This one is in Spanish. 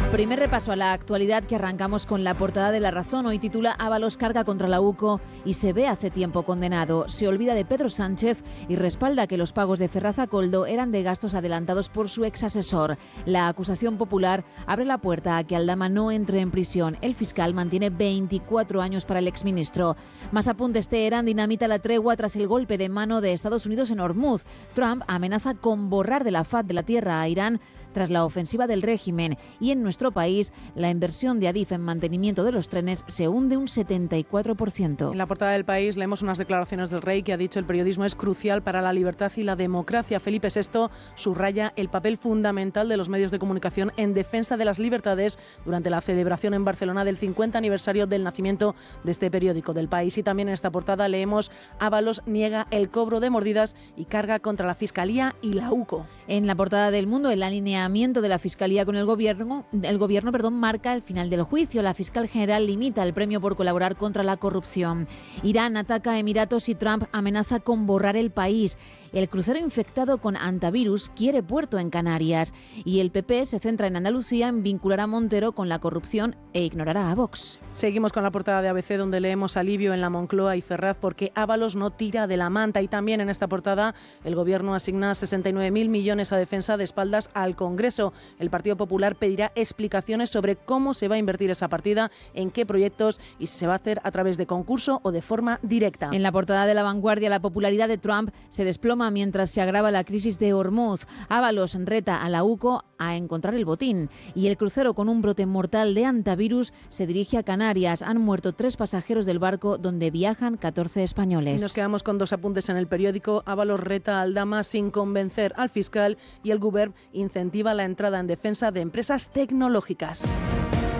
Primer repaso a la actualidad que arrancamos con la portada de La Razón. Hoy titula Ábalos carga contra la UCO y se ve hace tiempo condenado. Se olvida de Pedro Sánchez y respalda que los pagos de Ferraz a Koldo eran de gastos adelantados por su exasesor. La acusación popular abre la puerta a que Aldama no entre en prisión. El fiscal mantiene 24 años para el exministro. Más apuntes. Teherán dinamita la tregua tras el golpe de mano de Estados Unidos en Hormuz. Trump amenaza con borrar de la faz de la tierra a Irán tras la ofensiva del régimen. Y en nuestro país, la inversión de Adif en mantenimiento de los trenes se hunde un 74%. En la portada del País leemos unas declaraciones del rey que ha dicho: el periodismo es crucial para la libertad y la democracia. Felipe VI subraya el papel fundamental de los medios de comunicación en defensa de las libertades durante la celebración en Barcelona del 50 aniversario del nacimiento de este periódico del País. Y también en esta portada leemos: Ábalos niega el cobro de mordidas y carga contra la Fiscalía y la UCO. En la portada del Mundo, el alineamiento de la Fiscalía con el gobierno marca el final del juicio. La fiscal general limita el premio por colaborar contra la corrupción. Irán ataca a Emiratos y Trump amenaza con borrar el país. El crucero infectado con antivirus quiere puerto en Canarias. Y el PP se centra en Andalucía en vincular a Montero con la corrupción e ignorará a Vox. Seguimos con la portada de ABC, donde leemos alivio en la Moncloa y Ferraz porque Ábalos no tira de la manta. Y también en esta portada el Gobierno asigna 69.000 millones a defensa de espaldas al Congreso. El Partido Popular pedirá explicaciones sobre cómo se va a invertir esa partida, en qué proyectos y si se va a hacer a través de concurso o de forma directa. En la portada de La Vanguardia, la popularidad de Trump se desploma mientras se agrava la crisis de Hormuz. Ábalos reta a la UCO a encontrar el botín. Y el crucero con un brote mortal de antivirus se dirige a Canarias. Han muerto 3 pasajeros del barco donde viajan 14 españoles. Y nos quedamos con 2 apuntes en el periódico. Ábalos reta a Aldama sin convencer al fiscal y el Govern incentiva la entrada en defensa de empresas tecnológicas.